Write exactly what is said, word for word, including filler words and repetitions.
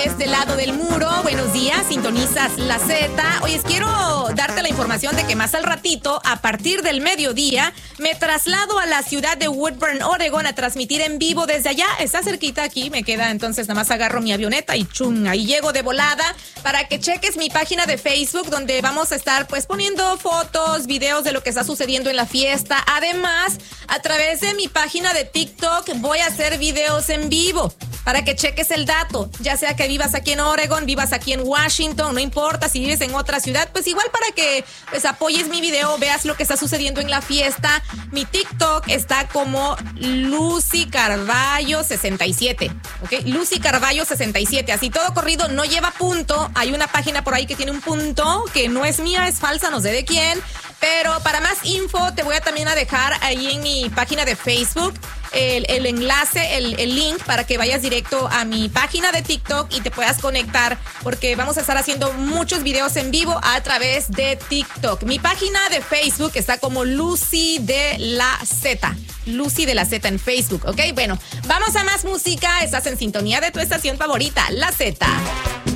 Este lado del muro, buenos días, sintonizas la Z. Oye, quiero darte la información de que más al ratito, a partir del mediodía, me traslado a la ciudad de Woodburn, Oregon, a transmitir en vivo desde allá. Está cerquita aquí, me queda, entonces nada más agarro mi avioneta y chum, ahí llego de volada para que cheques mi página de Facebook, donde vamos a estar pues poniendo fotos, videos de lo que está sucediendo en la fiesta. Además, a través de mi página de TikTok voy a hacer videos en vivo para que cheques el dato, ya sea que vivas aquí en Oregon, vivas aquí en Washington, no importa si vives en otra ciudad, pues igual para que pues apoyes mi video, veas lo que está sucediendo en la fiesta. Mi TikTok está como Lucy Carballo sesenta y siete, ¿ok? Lucy Carballo sesenta y siete, así todo corrido, no lleva punto. Hay una página por ahí que tiene un punto, que no es mía, es falsa, no sé de quién. Pero para más info te voy a también a dejar ahí en mi página de Facebook el, el enlace, el, el link para que vayas directo a mi página de TikTok y te puedas conectar, porque vamos a estar haciendo muchos videos en vivo a través de TikTok. Mi página de Facebook está como Lucy de la Z. Lucy de la Z en Facebook, ¿ok? Bueno, vamos a más música. Estás en sintonía de tu estación favorita, la Z.